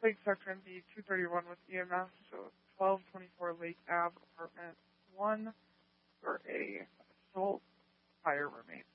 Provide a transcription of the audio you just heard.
Lake Sector MD 231 with EMS, so 1224 Lake Ave, apartment 1, for a assault. Fire remains.